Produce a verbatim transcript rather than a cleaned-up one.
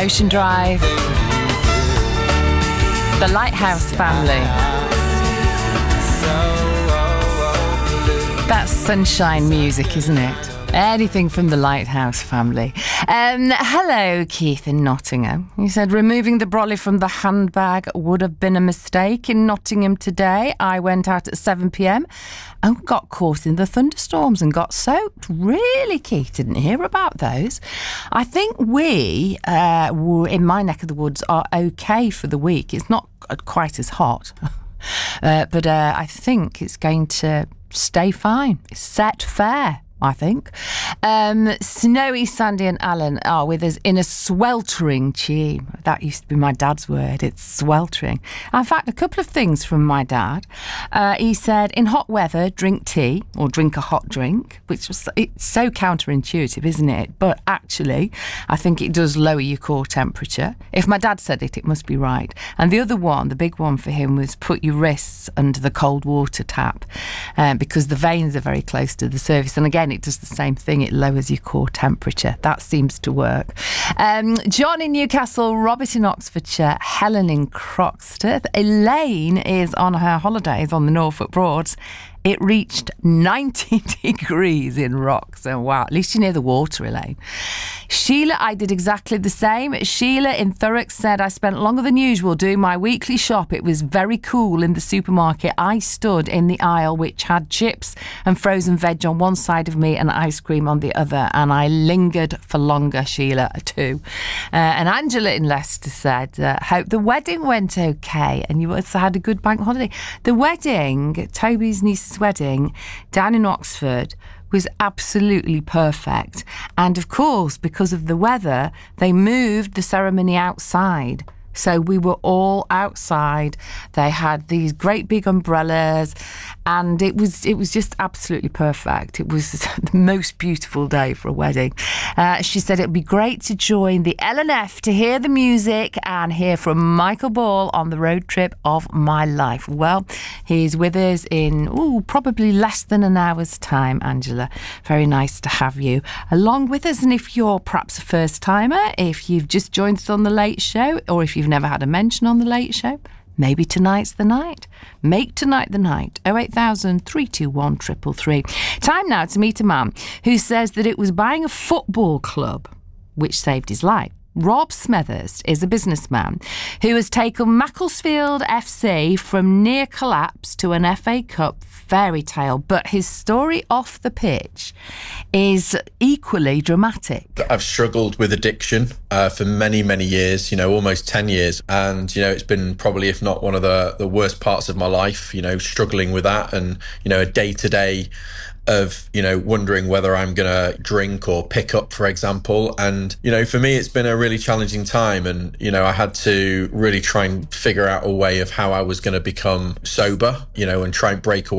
Ocean Drive, the Lighthouse Family. That's sunshine music, isn't it? Anything from the Lighthouse Family. Um, hello, Keith in Nottingham. He said, removing the brolly from the handbag would have been a mistake in Nottingham today. I went out at seven p.m. and got caught in the thunderstorms and got soaked. Really, Keith? Didn't hear about those. I think we, uh, in my neck of the woods, are okay for the week. It's not quite as hot. uh, but uh, I think it's going to stay fine. It's set fair, I think. Um, Snowy, Sandy and Alan are with us in a sweltering tune. That used to be my dad's word. It's sweltering. In fact, a couple of things from my dad. Uh, he said, in hot weather, drink tea or drink a hot drink, which was it's so counterintuitive, isn't it? But actually, I think it does lower your core temperature. If my dad said it, it must be right. And the other one, the big one for him, was put your wrists under the cold water tap um, because the veins are very close to the surface. And again, it does the same thing. It lowers your core temperature. That seems to work. Um, John in Newcastle, Robert in Oxfordshire, Helen in Croxteth. Elaine is on her holidays on the Norfolk Broads. It reached ninety degrees in Wroxham. Wow, at least you're near the water, Elaine. Sheila, I did exactly the same. Sheila in Thurrock said, I spent longer than usual doing my weekly shop. It was very cool in the supermarket. I stood in the aisle which had chips and frozen veg on one side of me and ice cream on the other, and I lingered for longer, Sheila, too. Uh, and Angela in Leicester said, uh, hope the wedding went okay and you also had a good bank holiday. The wedding, Toby's niece's wedding down in Oxford, was absolutely perfect. And of course, because of the weather, they moved the ceremony outside. So we were all outside. They had these great big umbrellas and it was it was just absolutely perfect. It was the most beautiful day for a wedding. Uh, she said it'd be great to join the L N F to hear the music and hear from Michael Ball on the road trip of my life. Well, he's with us in ooh, probably less than an hour's time, Angela. Very nice to have you along with us. And if you're perhaps a first timer, if you've just joined us on the Late Show, or if you've never had a mention on the Late Show, maybe tonight's the night. Make tonight the night. oh eight thousand, three two one, three three three. Time now to meet a man who says that it was buying a football club which saved his life. Rob Smethurst is a businessman who has taken Macclesfield F C from near collapse to an F A Cup fairy tale, but his story off the pitch is equally dramatic. I've struggled with addiction uh, for many, many years, you know, almost ten years. And, you know, it's been probably, if not one of the, the worst parts of my life, you know, struggling with that and, you know, a day-to-day of, you know, wondering whether I'm going to drink or pick up, for example. And, you know, for me, it's been a really challenging time. And, you know, I had to really try and figure out a way of how I was going to become sober, you know, and try and break away